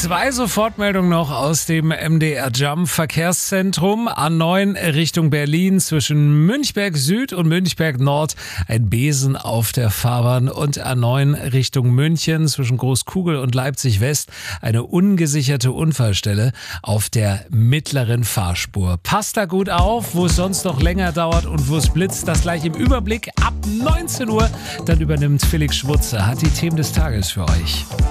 2 Sofortmeldungen noch aus dem MDR Jump Verkehrszentrum. A9 Richtung Berlin zwischen Münchberg Süd und Münchberg Nord ein Besen auf der Fahrbahn und A9 Richtung München zwischen Großkugel und Leipzig West eine ungesicherte Unfallstelle auf der mittleren Fahrspur. Passt da gut auf, wo es sonst noch länger dauert und wo es blitzt. Das gleich im Überblick ab 19 Uhr. Dann übernimmt Felix Schwutze, hat die Themen des Tages für euch.